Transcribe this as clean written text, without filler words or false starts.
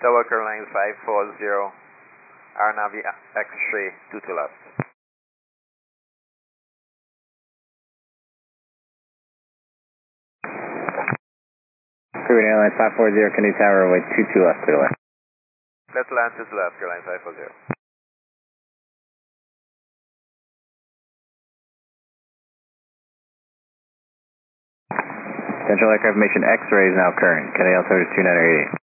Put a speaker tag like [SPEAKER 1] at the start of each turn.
[SPEAKER 1] Tower Airlines 540, RNAV X-ray 22 left.
[SPEAKER 2] Caribbean Airlines 540, Kennedy Tower, runway 22 left, clear to land.
[SPEAKER 1] Let's land 22 left, Airlines 540.
[SPEAKER 2] Central aircraft mission X-ray is now current. Kennedy Altimeter 2988.